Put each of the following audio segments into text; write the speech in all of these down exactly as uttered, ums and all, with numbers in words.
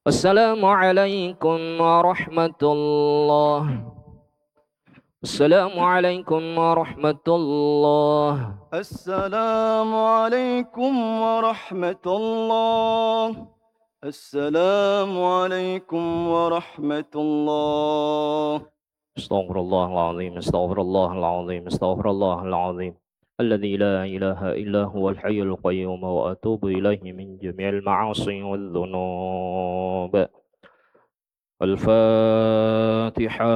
السلام عليكم ورحمة الله. السلام عليكم ورحمة الله. السلام عليكم ورحمة الله. السلام عليكم ورحمة الله. استغفر الله العظيم، استغفر الله العظيم، استغفر الله العظيم الذي لا إله إلا هو الحي القيوم، وأتوب إليه من جميع المعاصي والذنوب. الفاتحة.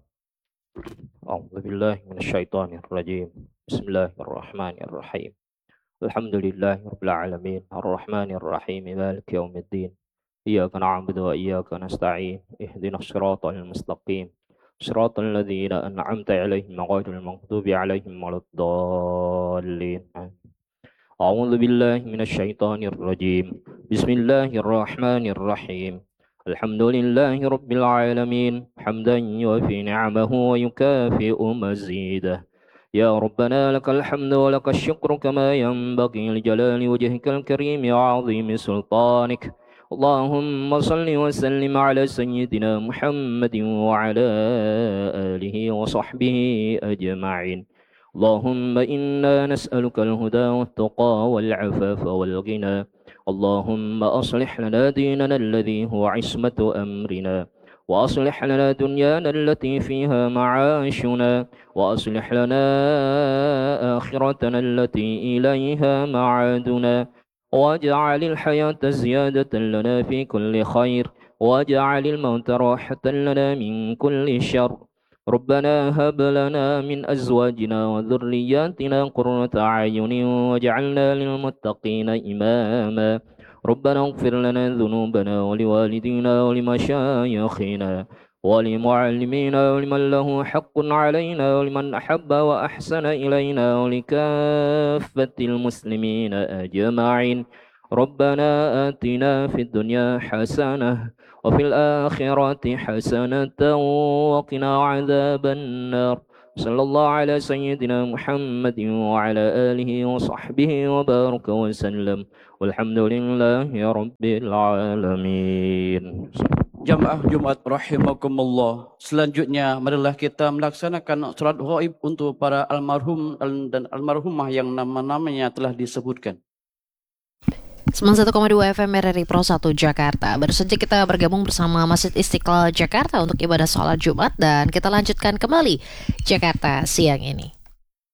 أعوذ بالله من الشيطان الرجيم. بسم الله الرحمن الرحيم. الحمد لله رب العالمين، الرحمن الرحيم، مالك يوم الدين. إياك نعبد وإياك نستعين، اهدنا الصراط المستقيم، صراط الذين أنعمت عليهم غير المغضوب عليهم ولا الضالين. أعوذ بالله من الشيطان الرجيم. بسم الله الرحمن الرحيم. الحمد لله رب العالمين، حمدا يوفي نعمه ويكافئ مزيده. يا ربنا لك الحمد ولك الشكر كما ينبغي لجلال وجهك الكريم وعظيم سلطانك. اللهم صل وسلم على سيدنا محمد وعلى آله وصحبه أجمعين. اللهم إنا نسألك الهدى والتقى والعفاف والغنى. اللهم أصلح لنا ديننا الذي هو عصمة أمرنا، وأصلح لنا دنيانا التي فيها معاشنا، وأصلح لنا آخرتنا التي إليها معادنا، واجعل الحياة زيادة لنا في كل خير، واجعل الموت راحة لنا من كل شر. ربنا هب لنا من أزواجنا وذرياتنا قرة أعين واجعلنا للمتقين إماما. ربنا اغفر لنا ذنوبنا ولوالدينا ولمشايخنا ولمعلمينا ولمن له حق علينا ولمن أحب وأحسن إلينا ولكافة المسلمين أجمعين. ربنا آتنا في الدنيا حسنة وفي الآخرة حسنة وقنا عذاب النار. صلى الله على سيدنا محمد وعلى آله وصحبه وبارك وسلم، والحمد لله رب العالمين. Jamaah Jumat rahimakumullah. Selanjutnya marilah kita melaksanakan salat ghaib untuk para almarhum dan almarhumah yang nama-namanya telah disebutkan. sembilan puluh satu koma dua F M R R I Pro satu Jakarta. Baru saja kita bergabung bersama Masjid Istiqlal Jakarta untuk ibadah sholat Jumat, dan kita lanjutkan kembali Jakarta siang ini.